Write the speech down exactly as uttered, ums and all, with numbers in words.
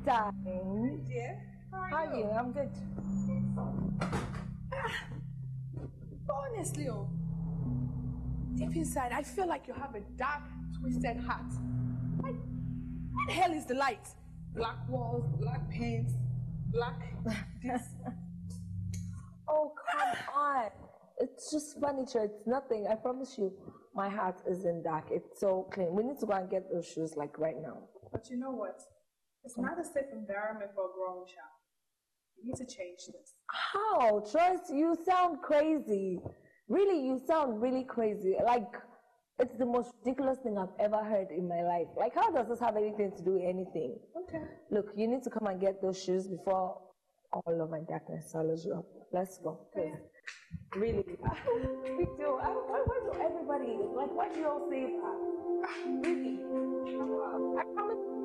darling. Dear, how are, how are you? you? I'm good. Honestly, oh, deep inside, I feel like you have a dark, twisted heart. Like, what the hell is the light? Black walls, black paints, black this. Oh, come on. It's just furniture. It's nothing. I promise you, my heart isn't dark. It's so clean. We need to go and get those shoes like right now. But you know what? It's not a safe environment for a grown child. You need to change this. How? Trust, you sound crazy. Really, you sound really crazy. Like, it's the most ridiculous thing I've ever heard in my life. Like, how does this have anything to do with anything? Okay. Look, you need to come and get those shoes before all of my darkness swallows you up. Let's go. Okay. Really? We do. I, why, why do everybody, like, why do you all say that? Really? I